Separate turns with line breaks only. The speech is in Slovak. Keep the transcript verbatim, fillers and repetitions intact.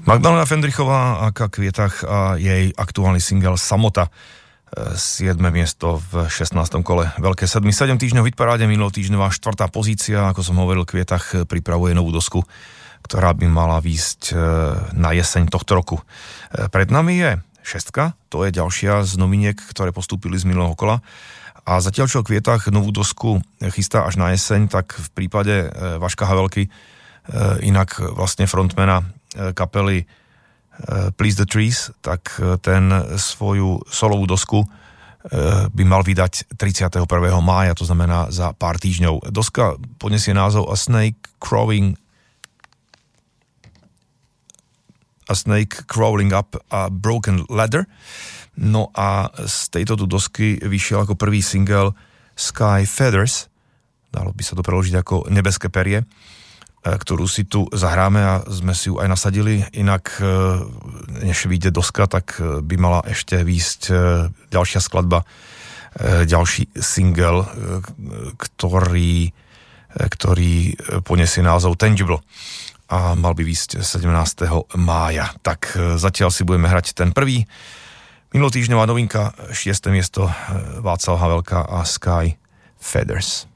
Magdalena Fendrichová a K Kvietach a jej aktuálny single Samota. siedme miesto v šestnástom kole Veľké sedmy. sedem týždňov v hitparáde, minulotýždňová štvrtá pozícia. Ako som hovoril, Kvietach pripravuje novú dosku, ktorá by mala výjsť na jeseň tohto roku. Pred nami je šestka, to je ďalšia z nominiek, ktoré postúpili z minulého kola. A zatiaľ, čo Kvietach novú dosku chystá až na jeseň, tak v prípade Vaška Havelky, inak vlastne frontmana kapely Please the Trees, tak ten svoju solovú dosku by mal vydať tridsiateho prvého mája, to znamená za pár týždňov. Doska poniesie názov A Snake Crawling A Snake Crawling Up a Broken Ladder. No a z tejto tu dosky vyšiel ako prvý single Sky Feathers, dalo by sa to preložiť ako Nebeské perie, ktorú si tu zahráme a sme si ju aj nasadili. Inak, než vyjde doska, tak by mala ešte výjsť ďalšia skladba, ďalší single, ktorý, ktorý poniesie názov Tangible a mal by výjsť sedemnásteho mája. Tak zatiaľ si budeme hrať ten prvý. Minulotýždňová novinka, šieste miesto, Václav Havelka a Sky Feathers.